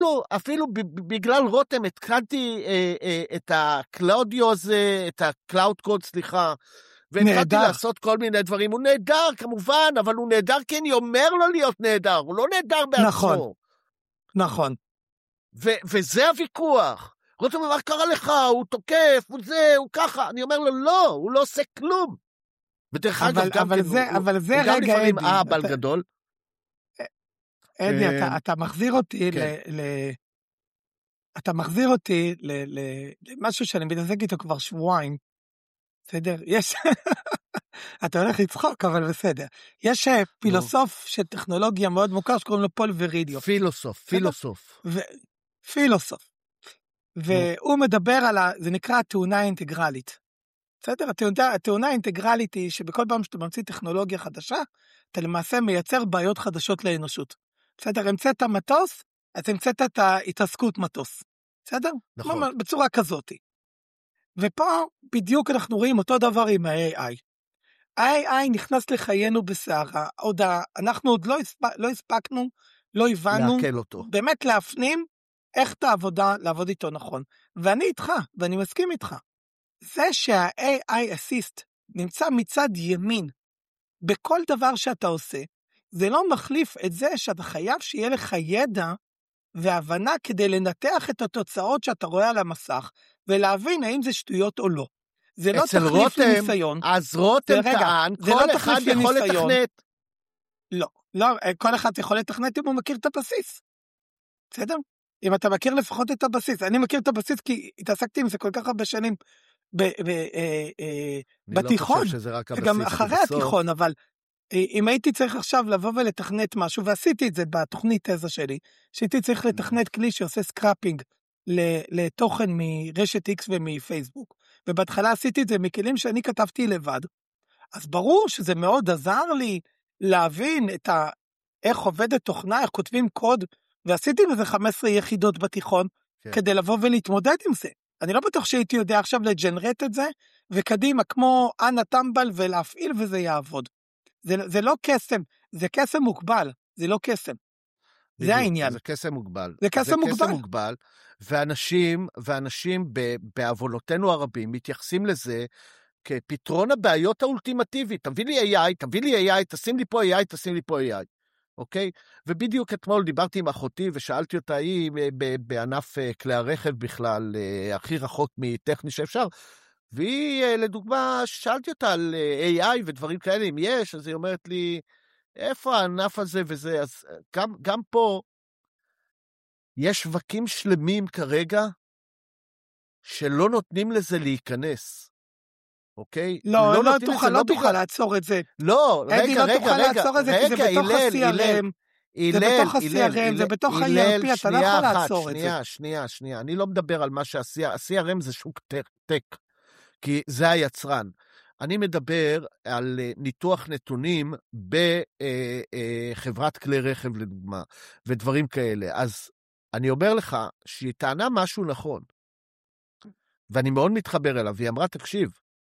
אפילו בגלל רותם התקנתי את הקלאודיו הזה, את הקלאוד קוד, סליחה, והתחלתי לעשות כל מיני דברים. הוא נהדר כמובן, אבל הוא נהדר כי אני אומר לו להיות נהדר, הוא לא נהדר בעצמו. נכון. וזה הוויכוח. רותם אומר, מה קרה לך? הוא תוקף, הוא זה, הוא ככה. אני אומר לו, לא, הוא לא עושה כלום. ודרך אגב, אבל זה רגע, הוא גם לפעמים אהבל גדול. אדי, אתה מחזיר אותי אתה מחזיר אותי למשהו שאני מתעסק איתו כבר שבועיים. בסדר? יש... אתה הולך לצחוק, אבל בסדר. יש פילוסוף של טכנולוגיה מאוד מוכר שקוראים לו פול ורידיו. פילוסוף. והוא מדבר על, זה נקרא התאונה האינטגרלית. בסדר? התאונה האינטגרלית היא שבכל פעם שאתה ממציא טכנולוגיה חדשה, אתה למעשה מייצר בעיות חדשות לאנושות. בסדר? המצאת מטוס, אז המצאת את ההתעסקות מטוס. בסדר? נכון. בצורה כזאת. ופה בדיוק אנחנו רואים אותו דבר עם ה-AI. ה-AI נכנס לחיינו בסערה, אנחנו עוד לא הספקנו, לא הבנו, באמת להפנים איך את העבודה, לעבוד איתו נכון. ואני איתך, ואני מסכים איתך. זה שה-AI Assist נמצא מצד ימין, בכל דבר שאתה עושה, זה לא מחליף את זה שאתה חייב שיהיה לך ידע והבנה כדי לנתח את התוצאות שאתה רואה על המסך, ולהבין האם זה שטויות או לא. זה לא תחליף לניסיון. אז רותם טען, כל אחד יכול לתכנת. לא, כל אחד יכול לתכנת אם הוא מכיר את הבסיס. בסדר? אם אתה מכיר לפחות את הבסיס. אני מכיר את הבסיס כי התעסקתי עם זה כל כך הרבה שנים בתיכון, גם אחרי התיכון, אבל אם הייתי צריך עכשיו לבוא ולתכנת משהו, ועשיתי את זה בתוכנית תזה שלי, שהייתי צריך לתכנת כלי שעושה סקראפינג לתוכן מרשת X ומפייסבוק, ובהתחלה עשיתי את זה מכלים שאני כתבתי לבד, אז ברור שזה מאוד עזר לי להבין איך עובדת תוכנה, איך כותבים קוד, ועשיתי לזה 15 יחידות בתיכון, כדי לבוא ולהתמודד עם זה. אני לא בטוח שהייתי יודע עכשיו לג'נרט את זה, וקדימה כמו אנה טמבל ולהפעיל וזה יעבוד. זה לא קסם, זה קסם מוגבל, זה לא קסם. זה העניין. זה קסם מוגבל. זה קסם מוגבל. ואנשים בעוונותינו הרבים מתייחסים לזה כפתרון הבעיות האולטימטיבית. תביא לי AI, תשים לי פה AI. אוקיי? ובדיוק אתמול דיברתי עם אחותי ושאלתי אותה, היא בענף כלי הרכב בכלל, הכי רחוק מטכני שאפשר, והיא, לדוגמה, שאלתי אותה על AI ודברים כאלה, אם יש, אז היא אומרת לי, איפה הענף הזה וזה? אז גם פה, יש שווקים שלמים כרגע, שלא נותנים לזה להיכנס. אוקיי? לא תוכל לעצור את זה. לא, רגע, לא תוכל לעצור את זה, כי זה בתוך ה-CRM. זה בתוך ה-CRM, זה בתוך ה-ERP, אתה לא יכול לעצור את זה. שנייה, אני לא מדבר על מה שה-CRM זה שוק טק, כי זה היצרן. אני מדבר על ניתוח נתונים בחברת כלי רכב לדוגמה, ודברים כאלה. אז אני אומר לך שהיא טענה משהו נכון, ואני מאוד מתחבר אליו, והיא אמרה, תקשיב,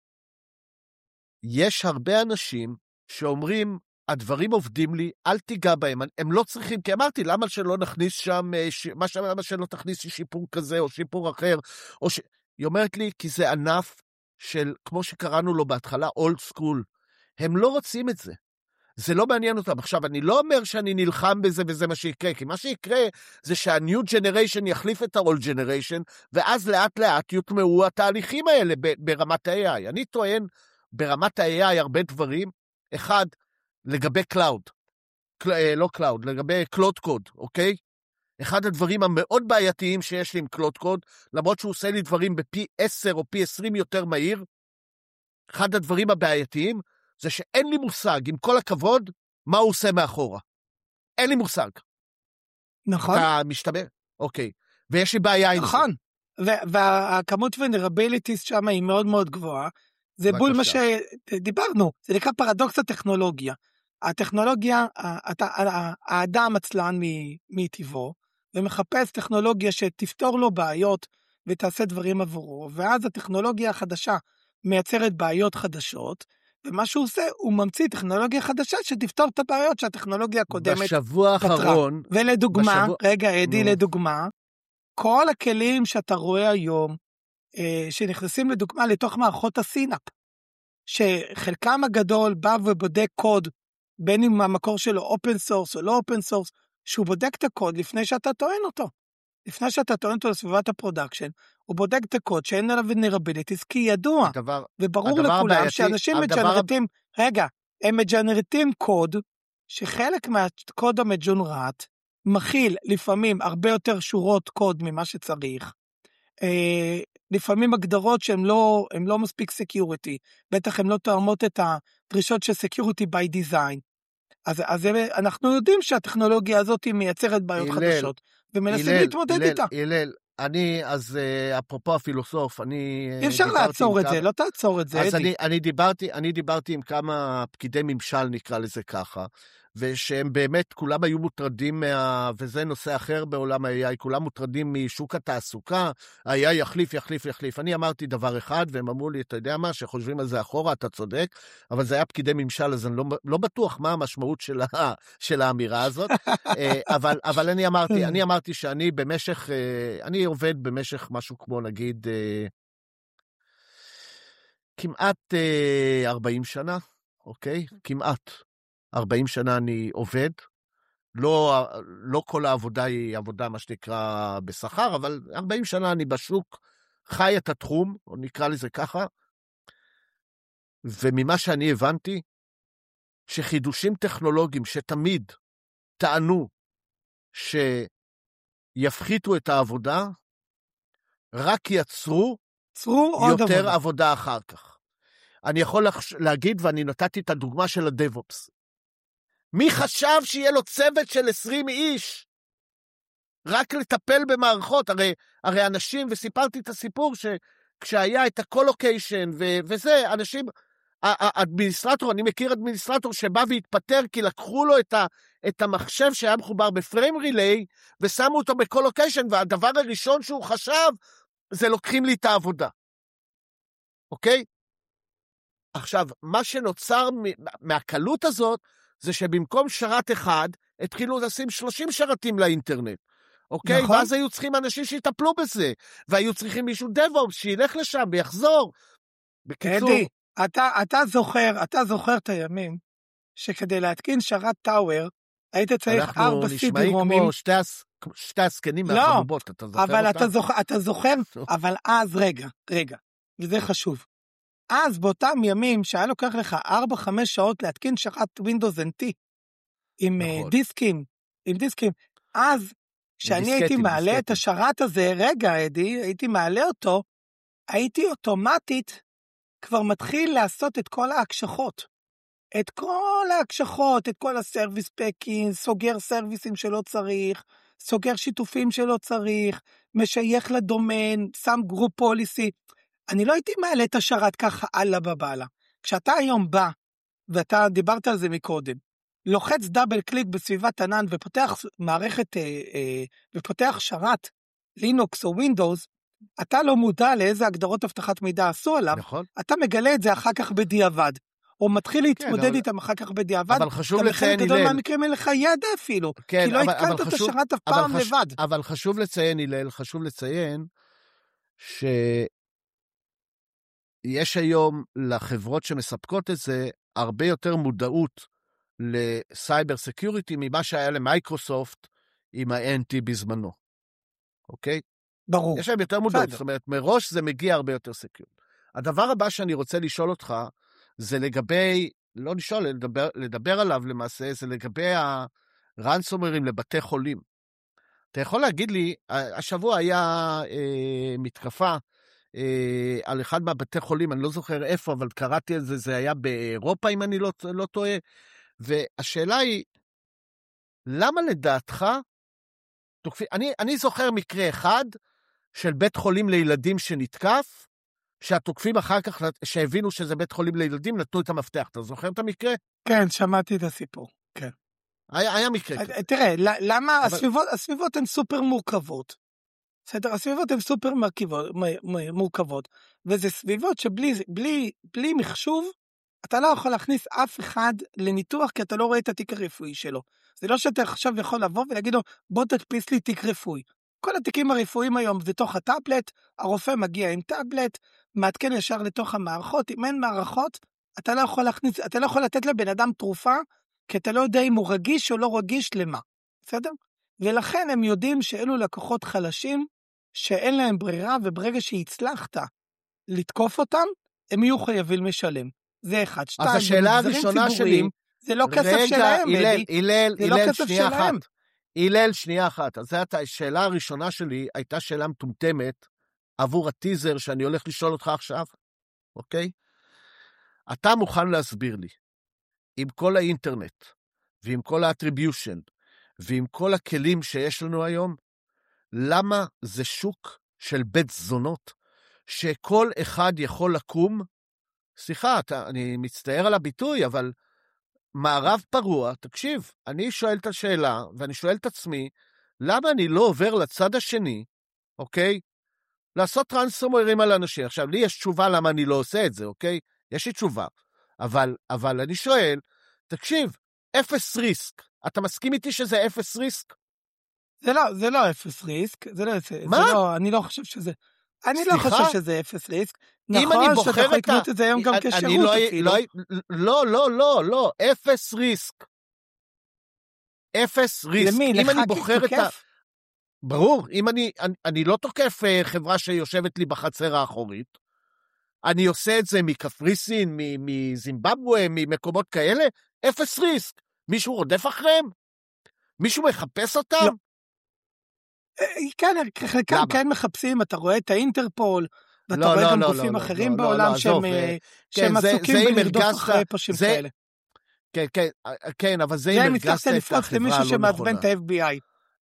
יש הרבה אנשים שאומרים, הדברים עובדים לי, אל תיגע בהם, הם לא צריכים, כי אמרתי, למה שלא נכניס שם, למה שלא תכניס שיפור כזה, או שיפור אחר, היא אומרת לי, כי זה ענף של, כמו שקראנו לו בהתחלה, אולד סקול, הם לא רוצים את זה, זה לא מעניין אותם. עכשיו, אני לא אומר שאני נלחם בזה וזה מה שיקרה, כי מה שיקרה זה שה-new generation יחליף את ה-old generation, ואז לאט לאט יוטמעו התהליכים האלה ברמת ה-AI. אני טוען ברמת ה-AI הרבה דברים, אחד, לגבי cloud, לא cloud, לגבי cloud code, אוקיי? אחד הדברים המאוד בעייתיים שיש לי עם cloud code, למרות שהוא עושה לי דברים בפי 10 או פי 20 יותר מהיר, אחד הדברים הבעייתיים, זה שאין לי מושג, עם כל הכבוד, מה הוא עושה מאחורה. אין לי מושג. נכון. אתה משתמע? אוקיי. ויש לי בעיה עם זה. נכון. והכמות vulnerabilities שם היא מאוד מאוד גבוהה. זה בול מה שדיברנו. זה נקרא פרדוקס הטכנולוגיה. הטכנולוגיה, האדם עצלן מטבעו, ומחפש טכנולוגיה שתפתור לו בעיות, ותעשה דברים עבורו, ואז הטכנולוגיה החדשה מייצרת בעיות חדשות, ומה שהוא עושה, הוא ממציא טכנולוגיה חדשה שתפתור את הבעיות שהטכנולוגיה הקודמת בשבוע האחרון... ולדוגמה, רגע, אדי, לדוגמה, כל הכלים שאתה רואה היום, שנכנסים לדוגמה לתוך מערכות הסינאפ, שחלקם הגדול בא ובודק קוד, בין אם המקור שלו אופן סורס או לא אופן סורס, שהוא בודק את הקוד לפני שאתה טוען אותו. לפני שאתה טוען אותו לסביבת הפרודקשן, הוא בודק את הקוד שאין עליו vulnerabilities, כי ידוע, וברור לכולם שאנשים מג'נרטים, הם מג'נרטים קוד, שחלק מהקוד המג'ונרט, מכיל לפעמים הרבה יותר שורות קוד ממה שצריך, לפעמים הגדרות שהן לא מספיק security, בטח הן לא תואמות את הדרישות של security by design, אז אנחנו יודעים שהטכנולוגיה הזאת מייצרת בעיות חדשות, ומנסים להתמודד איתה. אז אפרופו הפילוסוף, אי אפשר לעצור את זה, לא תעצור את זה, אז אני דיברתי עם כמה פקידי ממשל, נקרא לזה ככה, ושהם באמת, כולם היו מוטרדים וזה נושא אחר בעולם ה-AI, כולם מוטרדים משוק התעסוקה, ה-AI יחליף. אני אמרתי דבר אחד, והם אמרו לי, אתה יודע מה, שחושבים על זה אחורה, אתה צודק, אבל זה היה פקידי ממשל, אז אני לא בטוח מה המשמעות של האמירה הזאת, אבל אני אמרתי שאני אני עובד במשך משהו כמו נגיד, כמעט 40 שנה, אוקיי? כמעט. 40 שנה אני עובד, לא כל העבודה היא עבודה מה שנקרא בשכר, אבל 40 שנה אני בשוק, חי את התחום, או נקרא לזה ככה, וממה שאני הבנתי, שחידושים טכנולוגיים שתמיד טענו שיפחיתו את העבודה, רק יצרו יותר עבודה אחר כך. אני יכול להגיד, ואני נתתי את הדוגמה של הדב-אופס, מי חשב שיהיה לו צוות של 20 איש? רק לטפל במערכות, הרי אנשים, וסיפרתי את הסיפור שכשהיה את הקולוקיישן וזה, אנשים, האדמיניסטרטור, אני מכיר אדמיניסטרטור שבא והתפטר, כי לקחו לו את המחשב שהיה מחובר בפריים רילי, ושמו אותו בקולוקיישן, והדבר הראשון שהוא חשב, זה לוקחים לי את העבודה. אוקיי? עכשיו, מה שנוצר מהקלות הזאת, זה שבמקום שרת אחד, התחילו לשים 30 שרתים לאינטרנט. אוקיי? נכון. ואז היו צריכים אנשים שיטפלו בזה, והיו צריכים מישהו דב-אופס שילך לשם ויחזור. בקיצור... אדי, אתה זוכר את הימים, שכדי להתקין שרת טאוור, היית צריך 4 סידי-רומים. אנחנו נשמעים כמו שתי הסקנים מהחבובות, אתה זוכר אבל אותם? אתה זוכר, אבל אז רגע, וזה חשוב. אז באותם ימים שהיה לוקח לך 4-5 שעות להתקין שרת Windows NT, עם דיסקים, אז כשאני הייתי מעלה את השרת הזה, אדי, הייתי מעלה אותו, הייתי אוטומטית כבר מתחיל לעשות את כל ההקשחות, את כל הסרוויס פקים, סוגר סרוויסים שלא צריך, סוגר שיתופים שלא צריך, משייך לדומיין, שם גרופ פוליסי, אני לא הייתי מעלה את השרת ככה אללה בבעלה. כשאתה היום בא, ואתה דיברת על זה מקודם, לוחץ דאבל קליק בסביבת ענן, ופותח מערכת, ופותח שרת, לינוקס או ווינדוס, אתה לא מודע לאיזה הגדרות הבטחת מידע עשו עליו, נכון. אתה מגלה את זה אחר כך בדיעבד, או מתחיל להתמודד איתם אחר כך בדיעבד, אבל חשוב לציין, גדול מהמקרים אין לך ידע אפילו, כי לא התקנת את השרת אף פעם לבד. אבל חשוב לציין, הלל, יש היום לחברות שמספקות את זה, הרבה יותר מודעות לסייבר סקיוריטי, ממה שהיה למייקרוסופט עם ה-NT בזמנו. אוקיי? ברור. יש להם יותר מודעות, זאת אומרת, מראש זה מגיע הרבה יותר סקיור. הדבר הבא שאני רוצה לשאול אותך, זה לגבי, לא לשאול, לדבר עליו למעשה, זה לגבי הרנסומרים לבתי חולים. אתה יכול להגיד לי, השבוע היה מתקפה, על אחד מהבתי חולים, אני לא זוכר איפה, אבל קראתי על זה, זה היה באירופה, אם אני לא טועה, והשאלה היא, למה לדעתך, אני זוכר מקרה אחד, של בית חולים לילדים שנתקף, שהתוקפים אחר כך, שהבינו שזה בית חולים לילדים, נתנו את המפתח, אתה זוכר את המקרה? כן, שמעתי את הסיפור, כן. היה מקרה. תראה, למה הסביבות הן סופר מורכבות, בסדר, הסביבות הן סופר מורכבות, וזה סביבות שבלי מחשוב, אתה לא יכול להכניס אף אחד לניתוח, כי אתה לא רואה את התיק הרפואי שלו. זה לא שאתה עכשיו יכול לבוא ולהגיד לו, בוא תדפיס לי תיק רפואי. כל התיקים הרפואיים היום זה תוך הטאבלט, הרופא מגיע עם טאבלט, מעדכן ישר לתוך המערכות, אם אין מערכות, אתה לא יכול להכניס, אתה לא יכול לתת לבן אדם תרופה, כי אתה לא יודע אם הוא רגיש או לא רגיש למה. בסדר? ולכן הם יודעים שאלו לקוחות חלשים, שאין להם ברירה, וברגע שהצלחת לתקוף אותם, הם יהיו חייבים לשלם. זה אחד. שתיים, אז השאלה הראשונה שלי, זה לא כסף שלהם, הלל, שנייה אחת. אז השאלה הראשונה שלי הייתה שאלה מטומטמת, עבור הטיזר שאני הולך לשאול אותך עכשיו, אוקיי? אתה מוכן להסביר לי, עם כל האינטרנט, ועם כל האטריביושן, ועם כל הכלים שיש לנו היום, למה זה שוק של בית זונות, שכל אחד יכול לקום, סליחה, אני מצטער על הביטוי, אבל מערב פרוע, תקשיב, אני שואל את השאלה, ואני שואל את עצמי, למה אני לא עובר לצד השני, אוקיי? לעשות טרנספורמרים על אנשים. עכשיו, לי יש תשובה למה אני לא עושה את זה, אוקיי? יש לי תשובה. אבל אני שואל, תקשיב, אפס ריסק. אתה מסכים איתי שזה אפס ריסק? זה לא אפס ריסק. מה? אני לא חושב שזה... אני לא חושב שזה אפס ריסק. נכון שאתה יכול לקנות את זה היום גם כשירות אפילו. לא, אפס ריסק. אפס ריסק. למי? לך כתוקף? ברור, אם אני לא תוקף חברה שיושבת לי בחצר האחורית, אני עושה את זה מקפריסין, מזימבבואה, ממקומות כאלה, אפס ריסק. מישהו רודף אחריהם? מישהו מחפש אותם? לא. כן, חלקם כן מחפשים, אתה רואה את האינטרפול, ואתה רואה גם גופים אחרים בעולם שהם עסוקים בלרדוף אחרי פושעים כאלה. כן, אבל זה אם הרגשת את החברה הלא למישהו נכונה. שמעצבן את ה-FBI.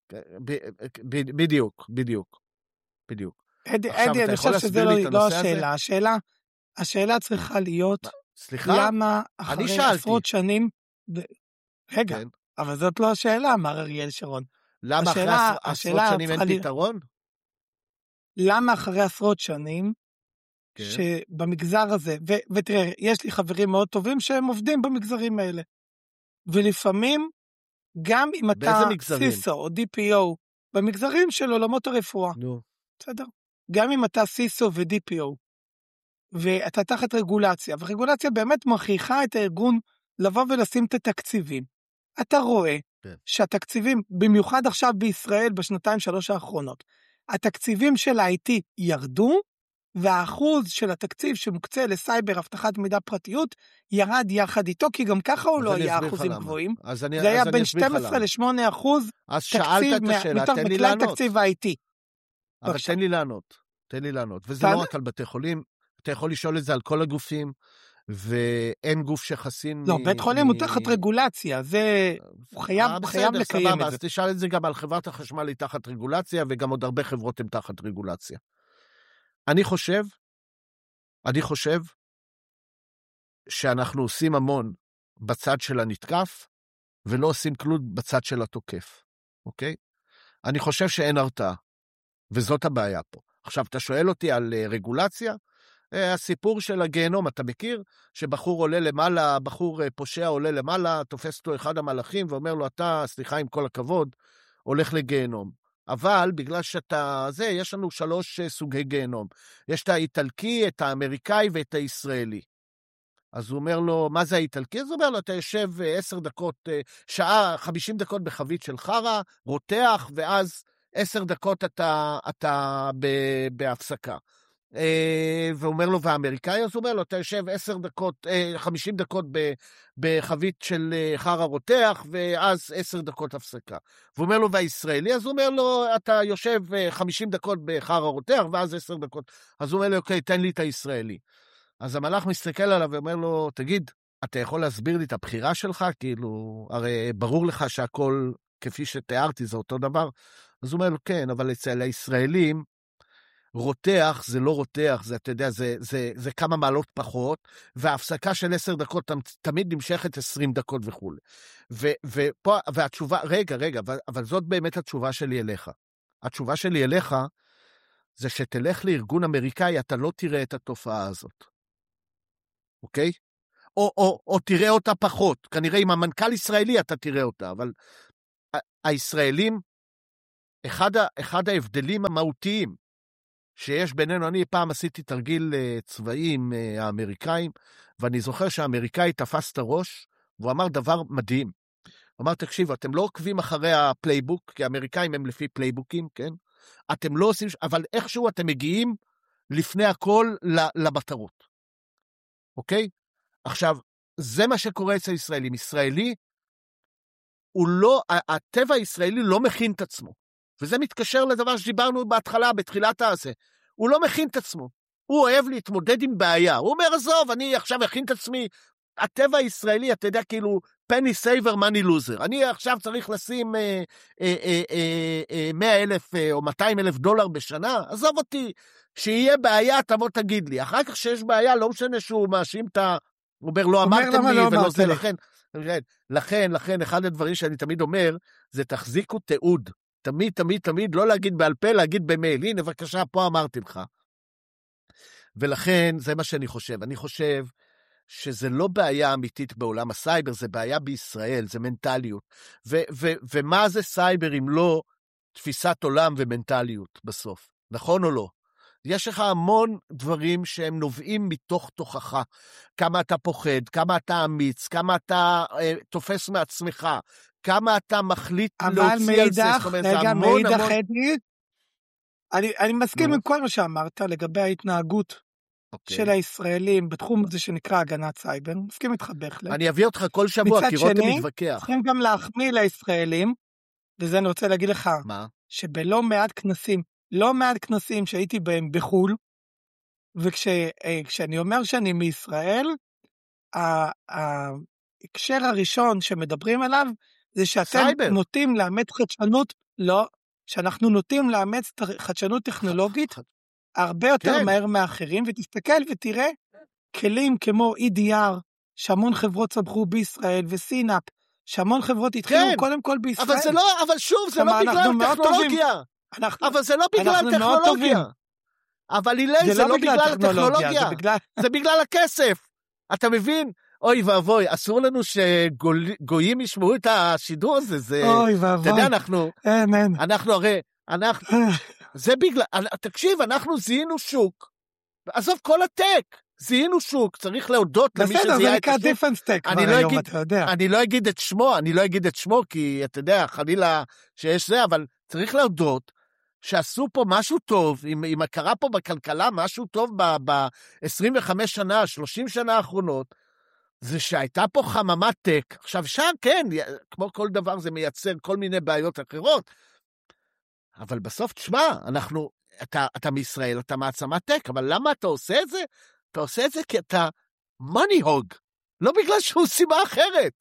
בדיוק. אדי, אני חושב שזה לא השאלה. השאלה צריכה להיות, למה אחרי עשרות שנים... רגע, אבל זאת לא השאלה, אמר אריאל שרון. למה אחרי עשרות שנים אין פתרון? למה אחרי עשרות שנים, שבמגזר הזה, ותראה, יש לי חברים מאוד טובים שהם עובדים במגזרים האלה, ולפעמים, גם אם אתה סיסו או DPO, במגזרים של עולמות הרפואה, בסדר? גם אם אתה סיסו ו-DPO, ואתה תחת רגולציה, ורגולציה באמת מכריחה את הארגון לבוא ולשים את התקציבים. אתה רואה שהתקציבים, במיוחד עכשיו בישראל, בשנתיים שלוש האחרונות, התקציבים של ה-IT ירדו, והאחוז של התקציב שמוקצה לסייבר, הבטחת מידע פרטיות, ירד יחד איתו, כי גם ככה הוא לא היה אחוזים גבוהים. זה היה בין 12 ל-8% תקציב מתוך מכלל תקציב ה-IT. אבל תן לי לענות. וזה לא רק על בתי חולים, אתה יכול לשאול את זה על כל הגופים, ואין גוף שחסין... לא, בית חולים הוא תחת רגולציה, זה... הוא חייב לקיים את זה. אז תשאל את זה גם על חברת החשמל היא תחת רגולציה, וגם עוד הרבה חברות הן תחת רגולציה. אני חושב שאנחנו עושים המון בצד של הנתקף, ולא עושים כלום בצד של התוקף, אוקיי? אני חושב שאין הרתעה, וזאת הבעיה פה. עכשיו, אתה שואל אותי על רגולציה, הסיפור של הגיהנום, אתה מכיר? שבחור עולה למעלה, בחור פושע עולה למעלה, תופס אותו אחד המלאכים, ואומר לו, אתה, סליחה עם כל הכבוד, הולך לגיהנום. אבל בגלל שאתה, יש לנו 3 סוגי גיהנום. יש את האיטלקי, את האמריקאי ואת הישראלי. אז הוא אומר לו, מה זה האיטלקי? אז הוא אומר לו, אתה יושב 10 דקות, שעה, 50 דקות בחבית של חרה, רותח, ואז 10 דקות אתה בהפסקה. ואומר לו, והאמריקאי, אז הוא אומר לו, אתה יושב 50 דקות בחבית של חרה רותח, ואז 10 דקות הפסקה. ואומר לו, והישראלי, אז הוא אומר לו, אתה יושב 50 דקות בחרה רותח, ואז 10 דקות. אז הוא אומר לו, אוקיי, תן לי את הישראלי. אז המלאך מסתכל עליו ואומר לו, תגיד, אתה יכול להסביר לי את הבחירה שלך? כאילו, הרי ברור לך שהכל, כפי שתיארתי, זה אותו דבר. אז הוא אומר לו, כן, אבל אצל הישראלים, רותח זה לא רותח, זה, אתה יודע, זה כמה מעלות פחות, וההפסקה של 10 דקות תמיד נמשכת 20 דקות וכו'. ופה, והתשובה, רגע, אבל זאת באמת התשובה שלי אליך. התשובה שלי אליך, זה שתלך לארגון אמריקאי, אתה לא תראה את התופעה הזאת. אוקיי? או תראה אותה פחות. כנראה עם המנכ"ל ישראלי אתה תראה אותה, אבל הישראלים, אחד ההבדלים המהותיים שיש בינינו, אני פעם עשיתי תרגיל צבאי עם האמריקאים, ואני זוכר שהאמריקאי תפס את הראש, והוא אמר דבר מדהים. הוא אמר, תקשיבו, אתם לא עוקבים אחרי הפלייבוק, כי האמריקאים הם לפי פלייבוקים, כן? אתם לא עושים, אבל איכשהו אתם מגיעים לפני הכל למטרות. אוקיי? עכשיו, זה מה שקורה אצל ישראלים. ישראלי, הטבע הישראלי לא מכין את עצמו. וזה מתקשר לדבר שדיברנו בהתחלה, בתחילת הזה. הוא לא מכין את עצמו. הוא אוהב להתמודד עם בעיה. הוא אומר, עזוב, אני עכשיו אכין את עצמי. הטבע הישראלי, אתה יודע, כאילו, penny saver, money loser. אני עכשיו צריך לשים 100,000 או 200,000 דולר בשנה. עזוב אותי, שיהיה בעיה, תבוא תגיד לי. אחר כך שיש בעיה, לא משנה שהוא מאשים את ה... הוא אומר, לא אמרתם לי, ולא זה, לכן, אחד הדברים שאני תמיד אומר, זה תחזיקו תיעוד. תמיד, לא להגיד בעל פה, להגיד במייל. הנה, בבקשה, פה אמרתי לך. ולכן, זה מה שאני חושב. אני חושב שזה לא בעיה אמיתית בעולם הסייבר, זה בעיה בישראל, זה מנטליות. ומה זה סייבר אם לא תפיסת עולם ומנטליות בסוף? נכון או לא? יש לך המון דברים שהם נובעים מתוך תוכחה. כמה אתה פוחד, כמה אתה אמיץ, כמה אתה תופס מעצמך, כמה אתה מחליט להוציא על זה. אבל מאידך, חדי, אני מסכים עם כל מה שאמרת לגבי ההתנהגות של הישראלים בתחום הזה שנקרא הגנת סייבר. מסכים איתך בהחלט. אני אביא אותך כל שבוע, כי רותם מתווכח. צריכים גם להחמיא לישראלים, וזה אני רוצה להגיד לך, שבלא מעט כנסים, לא מעט כנסים שהייתי בהם בחול, וכשאני אומר שאני מישראל, ההקשר הראשון שמדברים עליו, זה שאתם נוטים לאמץ חדשנות, לא, שאנחנו נוטים לאמץ חדשנות טכנולוגית, הרבה יותר מהר מאחרים, ותסתכל ותראה, כלים כמו EDR, שהמון חברות צמחו בישראל, וסינאפ, שהמון חברות התחילו קודם כל בישראל. אבל שוב, זה לא בגלל טכנולוגיה. אבל זה לא בגלל טכנולוגיה. אבל אילי, זה לא בגלל הטכנולוגיה. זה בגלל הכסף. אתה מבין? אוי ואבוי, אסור לנו שגויים ישמעו את השידור הזה. אוי ואבוי. אתה יודע, אנחנו הרי, זה בגלל, תקשיב, אנחנו זיהינו שוק. עזוב כל הטק. זיהינו שוק, צריך להודות למי שזיהה את השוק. בסדר, זה נקרא דיפנס טק כבר היום, אתה יודע. אני לא אגיד את שמו, כי אתה יודע, חלילה שיש זה, אבל צריך להודות שעשו פה משהו טוב, אם קרה פה בכלכלה משהו טוב ב-25 שנה, 30 שנה האחרונות, זה שהייתה פה חממת טק. עכשיו שם, כן, כמו כל דבר זה מייצר כל מיני בעיות אחרות, אבל בסוף, תשמע, אתה מישראל, אתה מעצמת טק, אבל למה אתה עושה את זה? אתה עושה את זה כי אתה money hog, לא בגלל שהוא סיבה אחרת.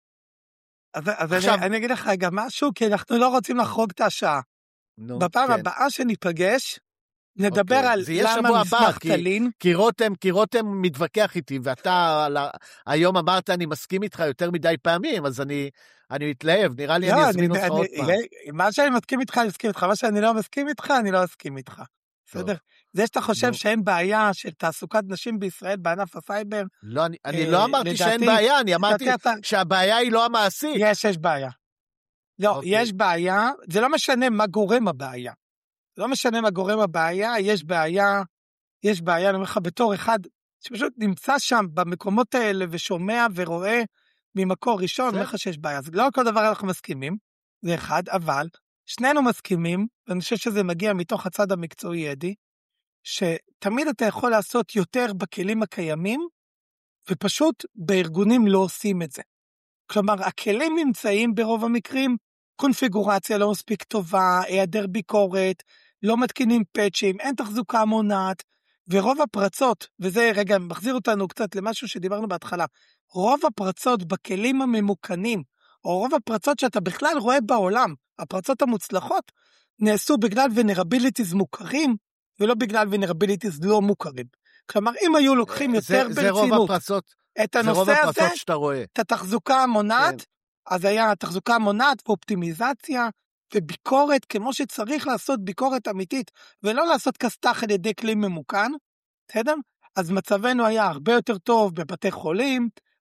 אז אני אגיד לך גם משהו, כי אנחנו לא רוצים לחרוג את השעה. בפעם הבאה שניפגש, נדבר על למה מסמך תלין. כי רותם מתווכח איתי, ואתה היום אמרת, אני מסכים איתך יותר מדי פעמים, אז אני מתלהב, נראה לי אני אזמין אותך עוד פעם. מה שאני מסכים איתך, אני מסכים איתך, מה שאני לא מסכים איתך, אני לא מסכים איתך. בסדר? זה שאתה חושב שאין בעיה של תעסוקת נשים בישראל בענף הסייבר. לא, אני לא אמרתי שאין בעיה, אני אמרתי שהבעיה היא לא המעשית. יש בעיה. לא, יש בעיה, זה לא משנה מה גורם הבעיה. לא משנה מה גורם הבעיה, יש בעיה, אני אומר לך בתור אחד, שפשוט נמצא שם במקומות האלה, ושומע ורואה ממקור ראשון, אומר לך שיש בעיה. אז לא כל דבר אנחנו מסכימים, זה אחד, אבל שנינו מסכימים, ואני חושב שזה מגיע מתוך הצד המקצועי ידי, שתמיד אתה יכול לעשות יותר בכלים הקיימים, ופשוט בארגונים לא עושים את זה. כלומר, הכלים נמצאים ברוב המקרים, קונפיגורציה לא מספיק טובה, היעדר ביקורת, לא מתקינים פאצ'ים, אין תחזוקה מונעת, ורוב הפרצות, וזה רגע מחזיר אותנו קצת למשהו שדיברנו בהתחלה, רוב הפרצות בכלים הממוכנים, או רוב הפרצות שאתה בכלל רואה בעולם, הפרצות המוצלחות, נעשו בגלל ונרביליטיז מוכרים, ולא בגלל ונרביליטיז לא מוכרים. כלומר, אם היו לוקחים יותר ברצינות את הנושא הזה, את התחזוקה המונעת, אז היה תחזוקה מונעת ואופטימיזציה, וביקורת כמו שצריך לעשות ביקורת אמיתית, ולא לעשות כסתח על ידי כלי ממוכן, בסדר? אז מצבנו היה הרבה יותר טוב בבתי חולים,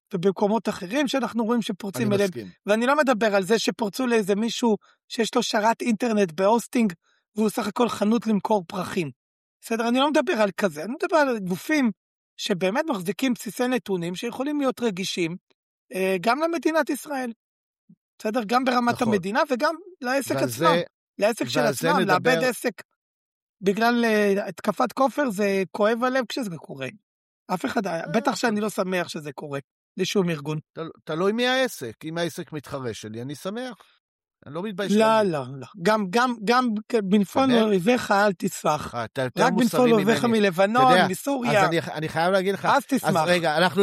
ובמקומות אחרים שאנחנו רואים שפורצים אליהם, ואני לא מדבר על זה שפורצו לאיזה מישהו שיש לו שרת אינטרנט בהוסטינג, והוא סך הכל חנות למכור פרחים. בסדר, אני לא מדבר על כזה, אני מדבר על גופים שבאמת מחזיקים בסיסי נתונים שיכולים להיות רגישים, גם למדינת ישראל. בסדר, גם ברמת המדינה וגם לעסק עצמם. לעסק של עצמם, לאבד עסק בגלל התקפת כופר, זה כואב הלב כשזה קורה. אף אחד, בטח שאני לא שמח שזה קורה, לשום ארגון. תלוי מי העסק, אם העסק מתחרה שלי, אני שמח. אני לא מתבייש. לא, לא, לא. גם בנפול אויביך אל תספח. רק בנפול אויביך מלבנון, מסוריה. אז אני חייב להגיד לך. אז תשמח. אז רגע, אנחנו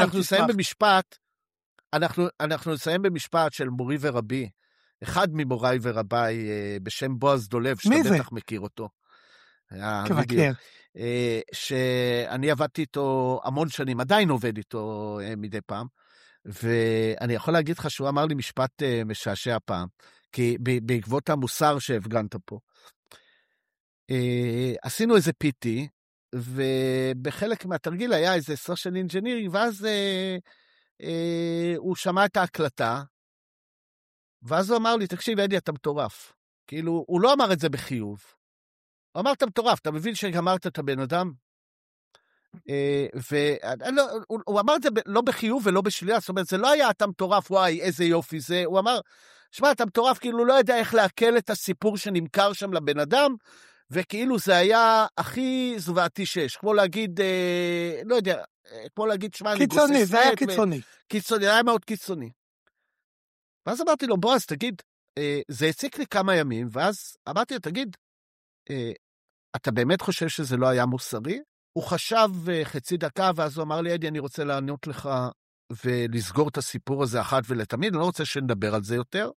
נסיים במשפט של מורי ורבי, אחד ממוריי ורביי, בשם בועז דולב, שאתה בטח מכיר אותו. כבקר. שאני עבדתי איתו המון שנים, עדיין עובד איתו מדי פעם, ואני יכול להגיד לך שהוא אמר לי משפט משעשע פעם, כי בעקבות המוסר שהפגנת פה, עשינו איזה פיטי, ובחלק מהתרגיל היה איזה סושיאל אינג'ינירינג, ואז הוא שמע את ההקלטה, ואז הוא אמר לי, תקשיב, אדי, אתה מטורף. כאילו, הוא לא אמר את זה בחיוב. הוא אמר, אתה מטורף, אתה מבין שגמרת את הבן אדם? הוא אמר את זה לא בחיוב ולא בשלילה, זאת אומרת, זה לא היה אתה מטורף, וואי, איזה יופי זה. הוא אמר, שמע, אתה מטורף, כאילו לא יודע איך להקל את הסיפור שנמכר שם לבן אדם, וכאילו זה היה הכי זוועתי שיש. כמו להגיד, לא יודע, כמו להגיד, שמע, קיצוני, זה היה קיצוני. קיצוני, זה היה מאוד קיצוני. ואז אמרתי לו, בועז, תגיד, זה הציק לי כמה ימים, ואז אמרתי לו, תגיד, אתה באמת חושב שזה לא היה מוסרי? הוא חשב חצי דקה, ואז הוא אמר לי, אדי, אני רוצה לענות לך ולסגור את הסיפור הזה אחת ולתמיד, אני לא רוצה שנדבר על זה יותר.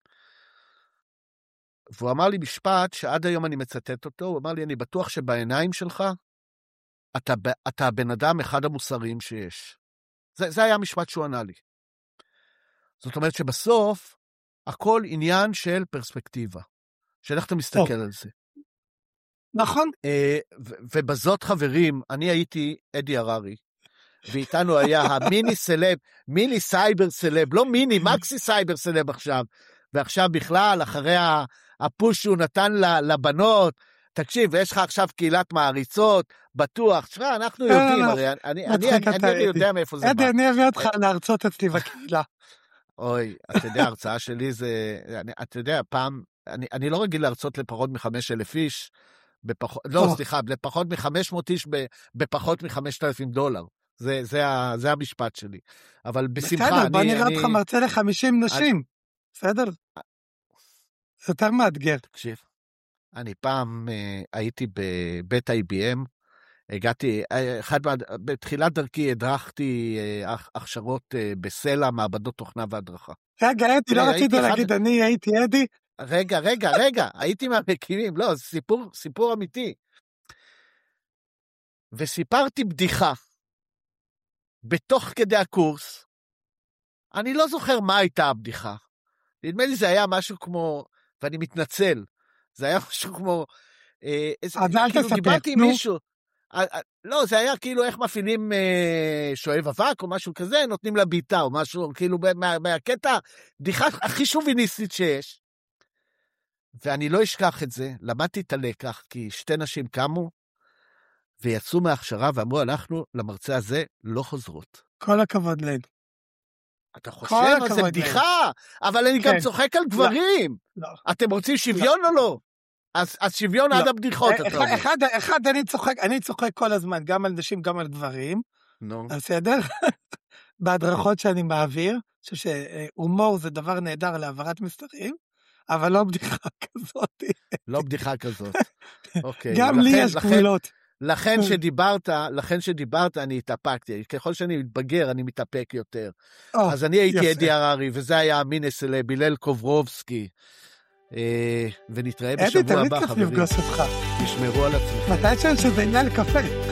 והוא אמר לי משפט שעד היום אני מצטט אותו, הוא אמר לי, אני בטוח שבעיניים שלך, אתה הבן אדם אחד המוסריים שיש. זה היה המשפט שהוא ענה לי. זאת אומרת שבסוף, הכל עניין של פרספקטיבה, של איך אתה מסתכל על זה. נכון. ובזאת חברים, אני הייתי אדי הררי, ואיתנו היה המיני סלב, מיני סייבר סלב, לא מיני, מקסי סייבר סלב עכשיו, ועכשיו בכלל, אחרי הפוש שהוא נתן לבנות, תקשיב, ויש לך עכשיו קהילת מעריצות, בטוח, שרה, אנחנו יודעים, הרי אני יודע מאיפה זה בא. אדי, אני אביא אותך להרצות אצלי בקהילה. אוי, אתה יודע, ההרצאה שלי זה, אתה יודע, פעם, אני לא רגיל להרצות לפחות מ5,000 איש, לא, סליחה, לפחות מ500 איש בפחות $5,000. זה המשפט שלי. אבל בשמחה, בסדר, בוא נראה אותך מרצה ל50 נשים. בסדר? זה יותר מאתגר. תקשיב, אני פעם הייתי בבית IBM, הגעתי, בתחילת דרכי הדרכתי הכשרות בסלע, מעבדות תוכנה והדרכה. רגע, אדי, לא רציתי להגיד, אני הייתי אדי. רגע, הייתי מהמקימים, לא, זה סיפור אמיתי. וסיפרתי בדיחה, בתוך כדי הקורס, אני לא זוכר מה הייתה הבדיחה. נדמה לי זה היה משהו כמו, ואני מתנצל, זה היה משהו כמו, כאילו דיברתי עם מישהו, לא, זה היה כאילו איך מפעילים שואב אבק או משהו כזה, נותנים לה ביטה או משהו, כאילו מהקטע, בדיחה הכי שוביניסטית שיש. ואני לא אשכח את זה, למדתי את הלקח, כי שתי נשים קמו, ויצאו מההכשרה ואמרו, אנחנו למרצה הזה לא חוזרות. כל הכבוד להם. אתה חושב, זה בדיחה, אבל אני גם צוחק על גברים. אתם רוצים שוויון או לא? אז שוויון עד הבדיחות. אחד, אני צוחק כל הזמן, גם על נשים, גם על גברים. בסדר? בהדרכות שאני מעביר, אני חושב שהומור זה דבר נהדר להעברת מסרים, אבל לא בדיחה כזאת. לא בדיחה כזאת. אוקיי. גם לי יש גבולות. לכן שדיברת, אני התאפקתי. ככל שאני מתבגר, אני מתאפק יותר. אז אני הייתי אדי הררי, וזה היה המינס בילל קוברובסקי. ונתראה בשבוע הבא, חברים. אדי, תמיד כיף לפגוש אותך. תשמרו על עצמכם. מתי שזה עניין לקפה.